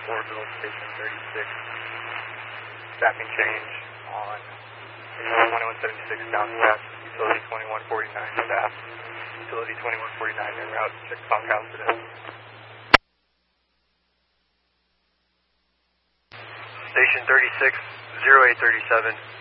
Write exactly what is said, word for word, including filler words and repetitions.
Orbital Station thirty-six. Staffing change on twenty-one seventy-six down staff, Utility twenty-one forty-nine staff, Utility twenty-one forty-nine en route, check bunkhouse today. Station thirty-six, zero eight thirty-seven.